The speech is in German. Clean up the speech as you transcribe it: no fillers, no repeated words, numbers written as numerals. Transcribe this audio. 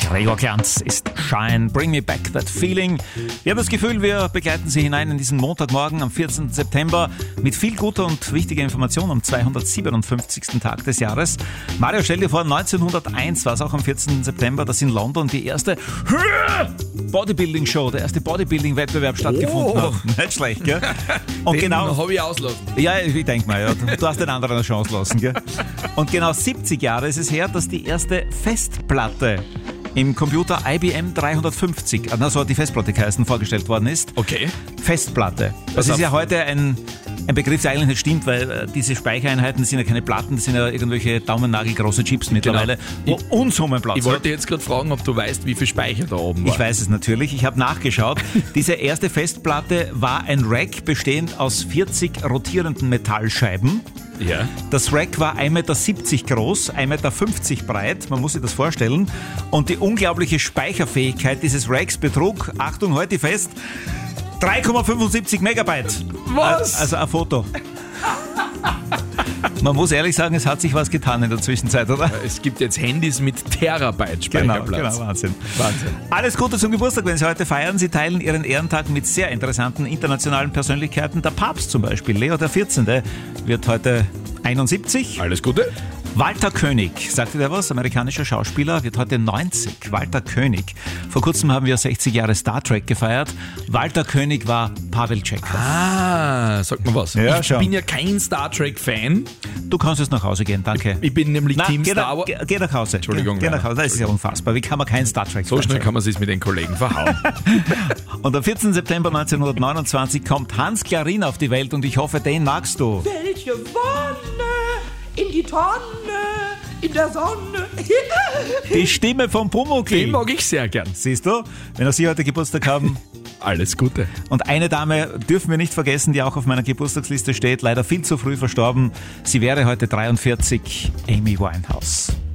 Gregor Glanz ist Shine, Bring Me Back That Feeling. Wir haben das Gefühl, wir begleiten Sie hinein in diesen Montagmorgen am 14. September mit viel guter und wichtiger Information am 257. Tag des Jahres. Mario, stell dir vor, 1901 war es auch am 14. September, dass in London die erste Bodybuilding-Show, der erste Bodybuilding-Wettbewerb stattgefunden hat. Nicht schlecht, gell? Und den genau habe ich auslassen. Ja, ich denke mal, ja. Du hast den anderen eine Chance lassen, gell? Und genau 70 Jahre ist es her, dass die erste Festplatte im Computer IBM 350, so hat die Festplatte geheißen, vorgestellt worden ist. Okay. Festplatte. Das ist ja heute ein Begriff, der eigentlich nicht stimmt, weil diese Speichereinheiten sind ja keine Platten, das sind ja irgendwelche daumennagelgroße Chips mittlerweile, wo Unsummen Platz Ich wollte jetzt gerade fragen, ob du weißt, wie viel Speicher da oben war. Ich weiß es natürlich, ich habe nachgeschaut. Diese erste Festplatte war ein Rack bestehend aus 40 rotierenden Metallscheiben. Ja. Das Rack war 1,70 Meter groß, 1,50 Meter breit, man muss sich das vorstellen. Und die unglaubliche Speicherfähigkeit dieses Racks betrug, Achtung, halte ich fest, 3,75 Megabyte. Was? Also ein Foto. Man muss ehrlich sagen, es hat sich was getan in der Zwischenzeit, oder? Es gibt jetzt Handys mit Terabyte Speicherplatz. Genau, Wahnsinn. Wahnsinn. Alles Gute zum Geburtstag, wenn Sie heute feiern. Sie teilen Ihren Ehrentag mit sehr interessanten internationalen Persönlichkeiten. Der Papst zum Beispiel, Leo XIV., wird heute 71. Alles Gute. Walter König, sagt ihr da was? Amerikanischer Schauspieler, wird heute 90. Walter König. Vor kurzem haben wir 60 Jahre Star Trek gefeiert. Walter König war Pavel Tschechow. Sag mal was. Ja, ich schon. bin ja kein Star Trek-Fan. Du kannst jetzt nach Hause gehen, danke. Ich bin nämlich Team Star Wars. Geh nach Hause. Entschuldigung. Geh nach Hause. Das ist ja unfassbar. Wie kann man kein Star Trek So schnell kann man sich mit den Kollegen verhauen. Und am 14. September 1929 kommt Hans Klarin auf die Welt und ich hoffe, den magst du. Welche Wonne in die Tonne, in der Sonne. Die Stimme vom Pumuckl. Den mag ich sehr gern. Siehst du, wenn auch Sie heute Geburtstag haben. Alles Gute. Und eine Dame dürfen wir nicht vergessen, die auch auf meiner Geburtstagsliste steht, leider viel zu früh verstorben. Sie wäre heute 43, Amy Winehouse.